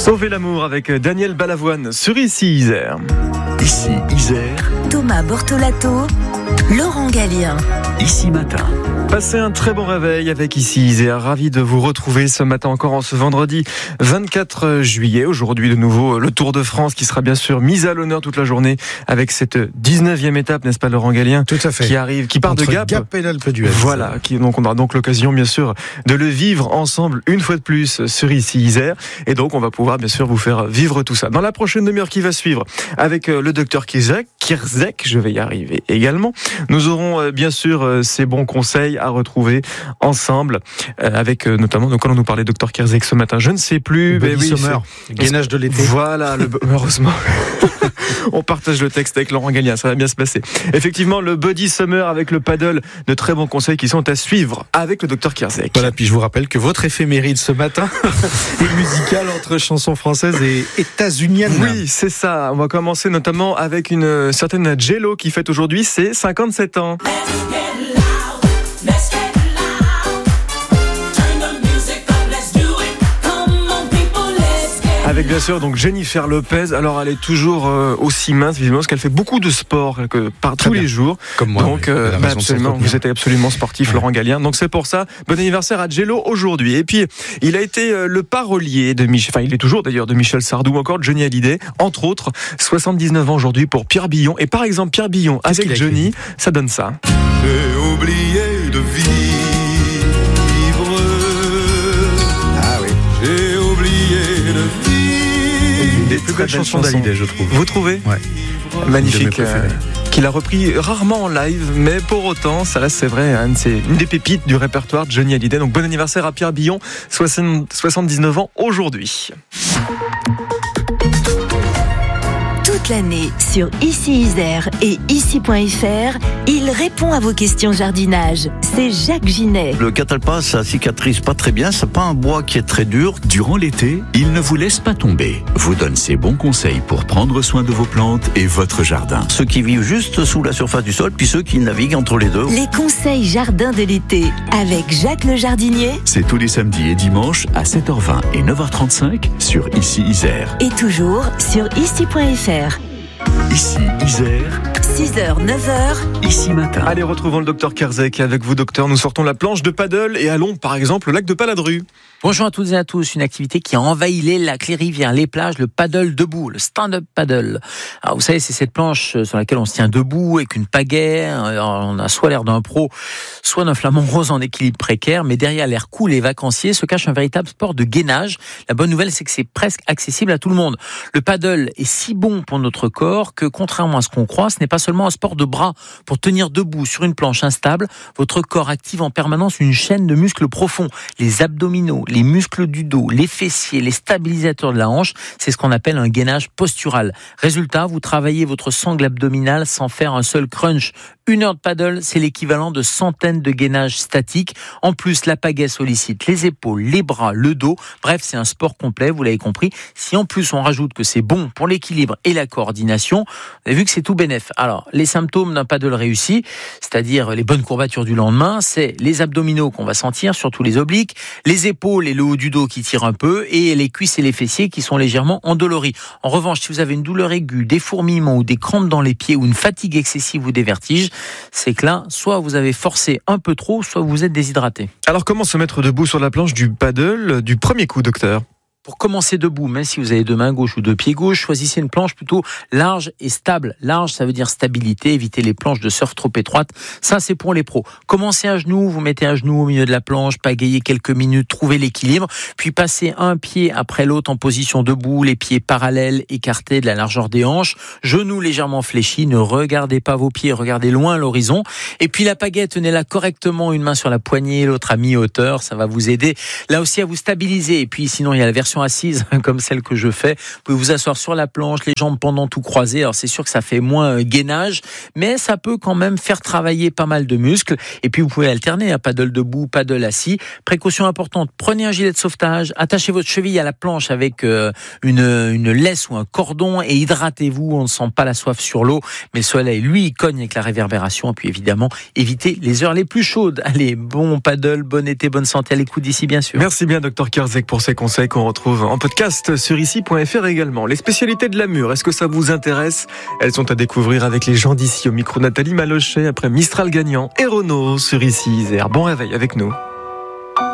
Sauver l'amour avec Daniel Balavoine sur Ici Isère. Ici Isère. Thomas Bortolato, Laurent Gallien. Ici Matin. Passez un très bon réveil avec Ici Isère. Ravi de vous retrouver ce matin encore en ce vendredi 24 juillet. Aujourd'hui de nouveau le Tour de France qui sera bien sûr mis à l'honneur toute la journée avec cette 19e étape, n'est-ce pas Laurent Gallien ? Tout à fait. Qui arrive, qui part entre de Gap et l'Alpe d'Huez. Voilà, donc on aura donc l'occasion bien sûr de le vivre ensemble une fois de plus sur Ici Isère. Et donc on va pouvoir bien sûr vous faire vivre tout ça. Dans la prochaine demi-heure qui va suivre avec le docteur Kirzek, je vais y arriver également. Nous aurons bien sûr ces bons conseils à retrouver ensemble avec notamment, donc quand on nous parlait Dr Kirzek ce matin, je ne sais plus, Body Summer, gainage de l'été. Voilà, heureusement. On partage le texte avec Laurent Gallien, ça va bien se passer. Effectivement, le Body Summer avec le paddle, de très bons conseils qui sont à suivre avec le Dr Kirzek. Voilà, puis je vous rappelle que votre éphéméride ce matin est musicale entre chansons françaises et états-uniennes. Oui, c'est ça. On va commencer notamment avec une certaine Jello qui fête aujourd'hui ses 57 ans. Avec bien sûr donc Jennifer Lopez. Alors elle est toujours aussi mince visiblement parce qu'elle fait beaucoup de sport par tous les jours. Comme moi. Donc absolument, vous êtes absolument sportif, Laurent Gallien. Donc c'est pour ça. Bon anniversaire à Jello aujourd'hui. Et puis il a été le parolier de Michel. Enfin il est toujours d'ailleurs de Michel Sardou ou encore de Johnny Hallyday. Entre autres 79 ans aujourd'hui pour Pierre Billon. Et par exemple Pierre Billon avec Johnny, ça donne ça. J'ai oublié de vivre. Ah oui. J'ai oublié de vivre. Une des plus belles chansons d'Hallyday, je trouve. Vous trouvez ? Ouais. Magnifique, qu'il a repris rarement en live, mais pour autant, ça reste, c'est vrai, une des pépites du répertoire de Johnny Hallyday. Donc bon anniversaire à Pierre Billon, 79 ans aujourd'hui. Toute l'année, sur Ici Isère et Ici.fr, il répond à vos questions jardinage. C'est Jacques Ginet. Le catalpa, ça cicatrise pas très bien, c'est pas un bois qui est très dur. Durant l'été, il ne vous laisse pas tomber. Vous donne ses bons conseils pour prendre soin de vos plantes et votre jardin. Ceux qui vivent juste sous la surface du sol, puis ceux qui naviguent entre les deux. Les conseils jardin de l'été avec Jacques le jardinier. C'est tous les samedis et dimanches à 7h20 et 9h35 sur Ici Isère. Et toujours sur Ici.fr. Ici Isère. 6h, 9h. Ici Matin. Allez, retrouvons le docteur Kirzek. Avec vous, docteur, nous sortons la planche de paddle et allons, par exemple, au lac de Paladru. Bonjour à toutes et à tous, une activité qui a envahi les lacs, les rivières, les plages, le paddle debout, le stand-up paddle. Alors vous savez, c'est cette planche sur laquelle on se tient debout avec une pagaie. Alors, on a soit l'air d'un pro, soit d'un flamant rose en équilibre précaire, mais derrière l'air cool et vacancier se cache un véritable sport de gainage. La bonne nouvelle, c'est que c'est presque accessible à tout le monde. Le paddle est si bon pour notre corps que, contrairement à ce qu'on croit, ce n'est pas seulement un sport de bras. Pour tenir debout sur une planche instable, votre corps active en permanence une chaîne de muscles profonds, les abdominaux, les muscles du dos, les fessiers, les stabilisateurs de la hanche, c'est ce qu'on appelle un gainage postural. Résultat, vous travaillez votre sangle abdominale sans faire un seul crunch. 1 heure de paddle, c'est l'équivalent de centaines de gainages statiques. En plus, la pagaie sollicite les épaules, les bras, le dos. Bref, c'est un sport complet, vous l'avez compris. Si en plus on rajoute que c'est bon pour l'équilibre et la coordination, vous avez vu que c'est tout bénef. Alors, les symptômes d'un paddle réussi, c'est-à-dire les bonnes courbatures du lendemain, c'est les abdominaux qu'on va sentir, surtout les obliques, les épaules et le haut du dos qui tirent un peu, et les cuisses et les fessiers qui sont légèrement endoloris. En revanche, si vous avez une douleur aiguë, des fourmillements ou des crampes dans les pieds ou une fatigue excessive ou des vertiges, c'est que là, soit vous avez forcé un peu trop, soit vous êtes déshydraté. Alors comment se mettre debout sur la planche du paddle du premier coup, docteur ? Pour commencer debout, même si vous avez 2 mains gauches ou 2 pieds gauches, choisissez une planche plutôt large et stable. Large, ça veut dire stabilité, évitez les planches de surf trop étroites. Ça, c'est pour les pros. Commencez à genoux, vous mettez à genoux au milieu de la planche, pagayez quelques minutes, trouvez l'équilibre, puis passez un pied après l'autre en position debout, les pieds parallèles, écartés de la largeur des hanches, genoux légèrement fléchis, ne regardez pas vos pieds, regardez loin l'horizon. Et puis la pagaie, tenez-la correctement, une main sur la poignée, l'autre à mi-hauteur, ça va vous aider là aussi à vous stabiliser. Et puis sinon, il y a la version assise, comme celle que je fais. Vous pouvez vous asseoir sur la planche, les jambes pendant tout croisées. Alors c'est sûr que ça fait moins gainage, mais ça peut quand même faire travailler pas mal de muscles. Et puis vous pouvez alterner à paddle debout, paddle assis. Précaution importante, prenez un gilet de sauvetage, attachez votre cheville à la planche avec une laisse ou un cordon et hydratez-vous. On ne sent pas la soif sur l'eau, mais le soleil, lui, il cogne avec la réverbération. Et puis évidemment, évitez les heures les plus chaudes. Allez, bon paddle, bon été, bonne santé à l'écoute d'ici, bien sûr. Merci bien, Dr Kirzek, pour ces conseils qu'on retrouve retrouve en podcast sur ici.fr également. Les spécialités de la Mure, est-ce que ça vous intéresse? Elles sont à découvrir avec les gens d'ici. Au micro, Nathalie Malochet, après Mistral gagnant et Renault sur Ici Isère. Bon réveil avec nous.